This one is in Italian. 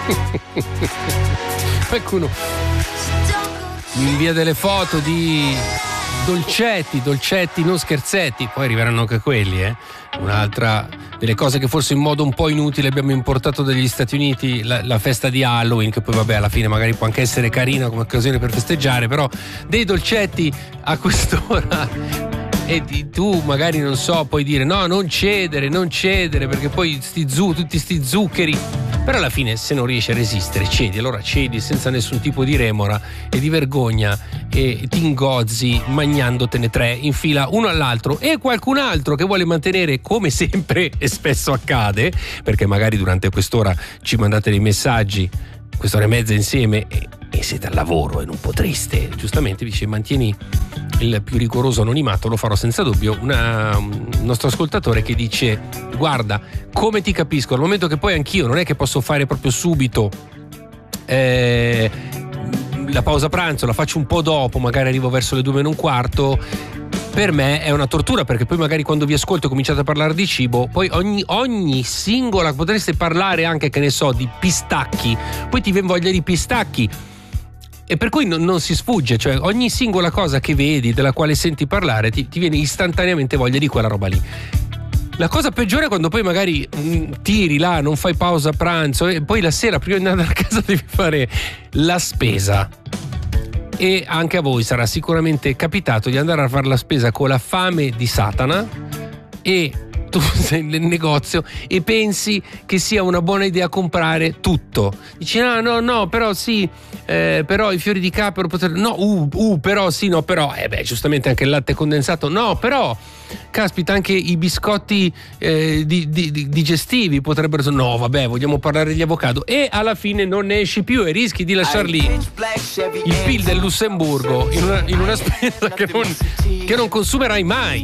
Qualcuno mi invia delle foto di dolcetti, non scherzetti, poi arriveranno anche quelli, Un'altra delle cose che forse in modo un po' inutile abbiamo importato dagli Stati Uniti, la festa di Halloween, che poi vabbè alla fine magari può anche essere carina come occasione per festeggiare, però dei dolcetti a quest'ora. E tu magari non so, puoi dire no, non cedere perché poi tutti sti zuccheri, però alla fine se non riesci a resistere allora cedi senza nessun tipo di remora e di vergogna e ti ingozzi mangiandotene 3 in fila uno all'altro, e qualcun altro che vuole mantenere, come sempre e spesso accade, perché magari durante quest'ora ci mandate dei messaggi, quest'ora e mezza insieme, e siete al lavoro e non potreste, giustamente dice mantieni il più rigoroso anonimato. Lo farò senza dubbio. Un nostro ascoltatore che dice guarda, come ti capisco, al momento che poi anch'io non è che posso fare proprio subito la pausa pranzo, la faccio un po' dopo, magari arrivo verso le 2:15, per me è una tortura, perché poi magari quando vi ascolto cominciate a parlare di cibo, poi ogni singola, potreste parlare anche, che ne so, di pistacchi, poi ti viene voglia di pistacchi, e per cui non si sfugge, cioè ogni singola cosa che vedi, della quale senti parlare, ti viene istantaneamente voglia di quella roba lì. La cosa peggiore è quando poi magari tiri là, non fai pausa pranzo e poi la sera prima di andare a casa devi fare la spesa. E anche a voi sarà sicuramente capitato di andare a fare la spesa con la fame di Satana, e tu sei nel negozio e pensi che sia una buona idea comprare tutto. Dici no, però sì, però i fiori di capro però sì, no, però giustamente anche il latte condensato, no, però caspita, anche i biscotti digestivi potrebbero, no vabbè, vogliamo parlare degli avocado, e alla fine non ne esci più e rischi di lasciar lì il PIL del Lussemburgo in una spesa che non consumerai mai.